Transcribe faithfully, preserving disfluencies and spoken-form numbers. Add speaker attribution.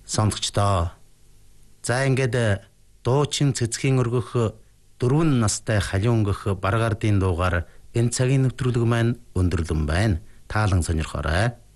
Speaker 1: Сонгогчдоо. За ингээд дуучин цэцгийн өргөх дөрвөн настай халиун өнгөх баргардын дуугаар энэ цагийн нэвтрүүлэг маань өндөрлөн байна. Таалан сонирхоорой.